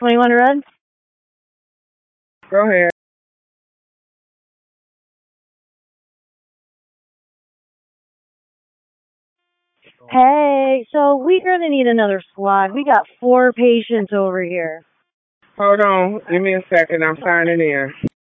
21 Red? Go ahead. Hey, so we're gonna need another slot. We got 4 patients over here. Hold on. Give me a second. I'm signing in.